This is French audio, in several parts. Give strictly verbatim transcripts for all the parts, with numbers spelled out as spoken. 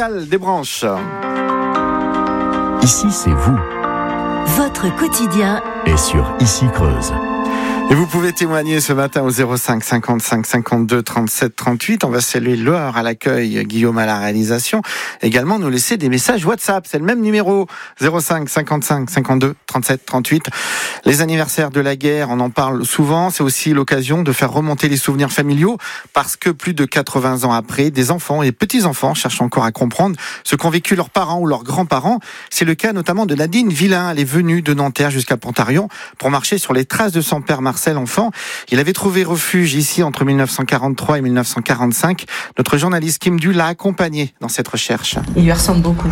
Pascal Desbranches. Ici, c'est vous. Votre quotidien Et sur Ici Creuse. Et vous pouvez témoigner ce matin au zéro cinq cinquante-cinq cinquante-deux trente-sept trente-huit. On va saluer Laure à l'accueil, Guillaume à la réalisation. Également, nous laisser des messages WhatsApp. C'est le même numéro, zéro cinq cinquante-cinq cinquante-deux trente-sept trente-huit. Les anniversaires de la guerre, on en parle souvent. C'est aussi l'occasion de faire remonter les souvenirs familiaux parce que plus de quatre-vingts ans après, des enfants et petits-enfants cherchent encore à comprendre ce qu'ont vécu leurs parents ou leurs grands-parents. C'est le cas notamment de Nadine Villain. Elle est venue de Nanterre jusqu'à Pontarion pour marcher sur les traces de son père Marcel enfant. Il avait trouvé refuge ici entre mille neuf cent quarante-trois et mille neuf cent quarante-cinq. Notre journaliste Kim Du l'a accompagné dans cette recherche. Il lui ressemble beaucoup.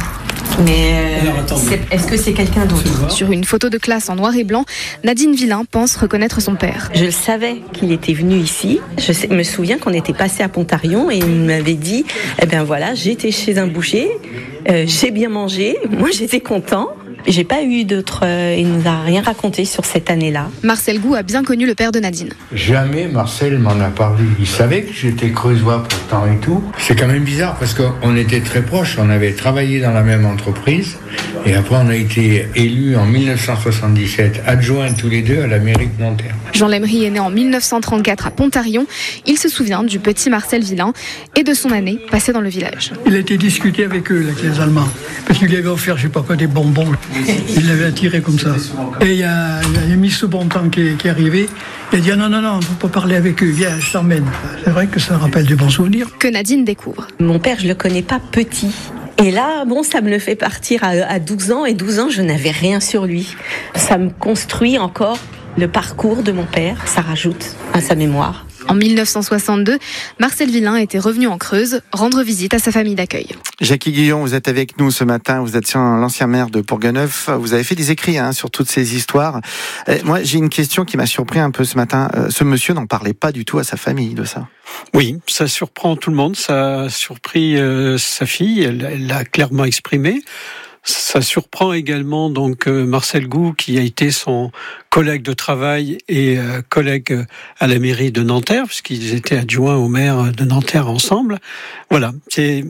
Mais euh, c'est, est-ce que c'est quelqu'un d'autre ? Sur une photo de classe en noir et blanc, Nadine Villain pense reconnaître son père. Je le savais qu'il était venu ici. Je sais, me souviens qu'on était passé à Pontarion et il m'avait dit, eh ben voilà, j'étais chez un boucher, euh, j'ai bien mangé, moi j'étais content. J'ai pas eu d'autres... Euh, il nous a rien raconté sur cette année-là. Marcel Gou a bien connu le père de Nadine. Jamais Marcel m'en a parlé. Il savait que j'étais creusois pourtant et tout. C'est quand même bizarre parce qu'on était très proches. On avait travaillé dans la même entreprise. Et après, on a été élus en mille neuf cent soixante-dix-sept, adjoints tous les deux à la mairie de Nanterre. Jean Lemery est né en mille neuf cent trente-quatre à Pontarion. Il se souvient du petit Marcel Villain et de son année passée dans le village. Il a été discuté avec eux, avec les Allemands. Parce qu'il lui avait offert, je sais pas quoi, des bonbons. Il l'avait attiré comme ça. Et il y a, il y a Miss Bontemps qui est, qui est arrivé. Il a dit ah non, non, non, on ne peut pas parler avec eux. Viens, je t'emmène. C'est vrai que ça rappelle de bons souvenirs. Que Nadine découvre. Mon père, je le connais pas petit. Et là, bon, ça me le fait partir à, à douze ans. Et douze ans, je n'avais rien sur lui. Ça me construit encore le parcours de mon père. Ça rajoute à sa mémoire. En mille neuf cent soixante-deux, Marcel Villain était revenu en Creuse rendre visite à sa famille d'accueil. Jackie Guillon, vous êtes avec nous ce matin. Vous êtes l'ancien maire de Bourganeuf. Vous avez fait des écrits hein, sur toutes ces histoires. Et moi, j'ai une question qui m'a surpris un peu ce matin. Ce monsieur n'en parlait pas du tout à sa famille de ça. Oui, ça surprend tout le monde. Ça a surpris euh, sa fille. Elle, elle l'a clairement exprimé. Ça surprend également donc euh, Marcel Gou, qui a été son collègue de travail et euh, collègue à la mairie de Nanterre, puisqu'ils étaient adjoints au maire de Nanterre ensemble. Voilà, c'est,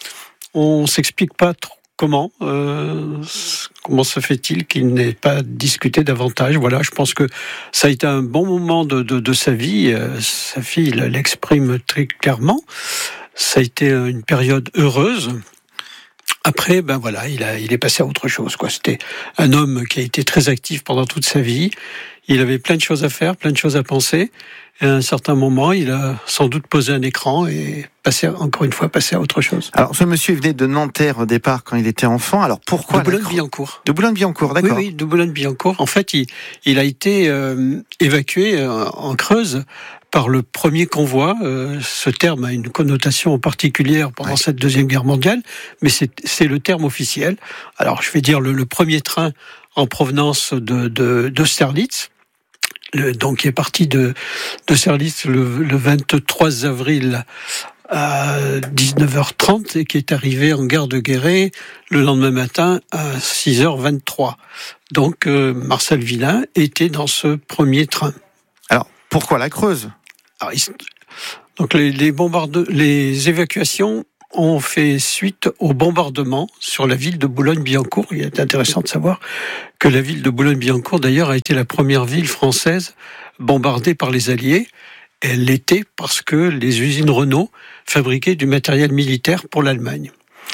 on s'explique pas trop comment, euh, comment se fait-il qu'il n'ait pas discuté davantage. Voilà, je pense que ça a été un bon moment de, de, de sa vie. Euh, sa fille l'exprime très clairement. Ça a été une période heureuse. Après, ben voilà, il a, il est passé à autre chose, quoi. C'était un homme qui a été très actif pendant toute sa vie. Il avait plein de choses à faire, plein de choses à penser. Et à un certain moment, il a sans doute posé un écran et passé, encore une fois, passé à autre chose. Alors, ce monsieur venait de Nanterre au départ quand il était enfant. Alors, pourquoi? De Boulogne-Billancourt. De Boulogne-Billancourt, d'accord. Oui, oui, de Boulogne-Billancourt. En fait, il, il a été euh, évacué en Creuse par le premier convoi. Euh, ce terme a une connotation particulière pendant ouais. cette Deuxième Guerre mondiale, mais c'est, c'est le terme officiel. Alors, je vais dire le, le premier train en provenance de, de, d'Austerlitz, le, donc qui est parti de, d'Austerlitz le, le vingt-trois avril à dix-neuf heures trente et qui est arrivé en gare de Guéret le lendemain matin à six heures vingt-trois. Donc, euh, Marcel Villain était dans ce premier train. Alors, pourquoi la Creuse? Alors, donc les, les, bombarde- les évacuations ont fait suite au bombardement sur la ville de Boulogne-Billancourt. Il est intéressant de savoir que la ville de Boulogne-Billancourt, d'ailleurs, a été la première ville française bombardée par les Alliés. Elle l'était parce que les usines Renault fabriquaient du matériel militaire pour l'Allemagne.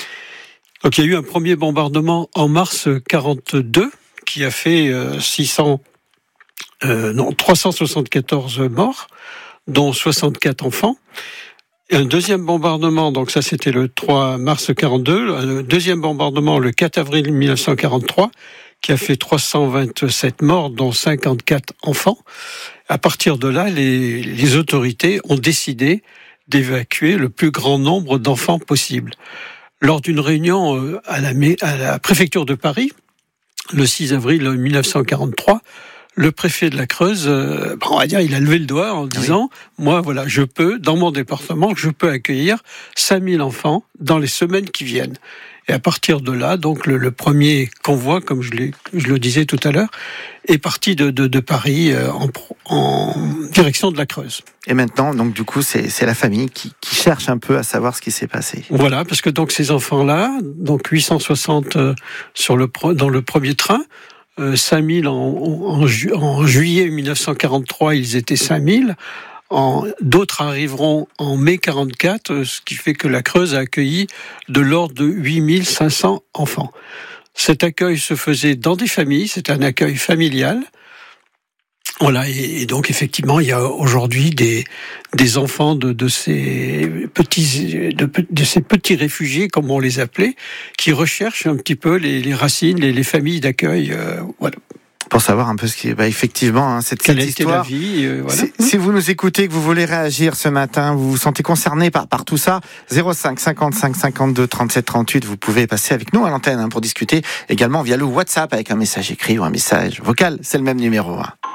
Donc il y a eu un premier bombardement en mars quarante-deux qui a fait euh, six cents, euh, non, trois cent soixante-quatorze morts, dont soixante-quatre enfants. Et un deuxième bombardement, donc ça c'était le trois mars quarante-deux, un deuxième bombardement le quatre avril mille neuf cent quarante-trois, qui a fait trois cent vingt-sept morts, dont cinquante-quatre enfants. À partir de là, les, les autorités ont décidé d'évacuer le plus grand nombre d'enfants possible. Lors d'une réunion à la, à la préfecture de Paris, le six avril mille neuf cent quarante-trois, le préfet de la Creuse, euh, on va dire, il a levé le doigt en disant oui. « Moi, voilà, je peux, dans mon département, je peux accueillir cinq mille enfants dans les semaines qui viennent. » Et à partir de là, donc le, le premier convoi, comme je, l'ai, je le disais tout à l'heure, est parti de, de, de Paris euh, en, en direction de la Creuse. Et maintenant, donc du coup, c'est, c'est la famille qui, qui cherche un peu à savoir ce qui s'est passé. Voilà, parce que donc ces enfants-là, donc huit cent soixante euh, sur le dans le premier train, euh, cinq mille en, en, ju- en juillet mille neuf cent quarante-trois, ils étaient cinq mille. En, d'autres arriveront en mai quarante-quatre, ce qui fait que la Creuse a accueilli de l'ordre de huit mille cinq cents enfants. Cet accueil se faisait dans des familles, c'est un accueil familial. Voilà, et, et donc effectivement, il y a aujourd'hui des, des enfants de, de, ces petits, de, de ces petits réfugiés, comme on les appelait, qui recherchent un petit peu les, les racines, les, les familles d'accueil. Euh, voilà. Pour savoir un peu ce qui est, bah effectivement, hein, cette, cette histoire. Quelle a été la vie, euh, voilà. si, si vous nous écoutez, que vous voulez réagir ce matin, vous vous sentez concerné par, par tout ça, zéro cinq cinquante-cinq cinquante-deux trente-sept trente-huit, vous pouvez passer avec nous à l'antenne hein, pour discuter également via le WhatsApp avec un message écrit ou un message vocal. C'est le même numéro. Hein.